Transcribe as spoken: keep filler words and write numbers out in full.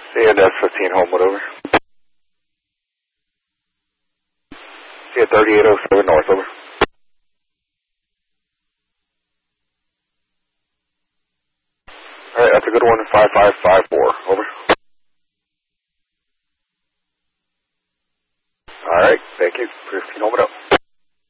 C N S fifteen Homewood, over. C N thirty-eight oh seven North, over. Alright, that's a good one, five five five four, over. Alright, thank you, fifteen Homewood out.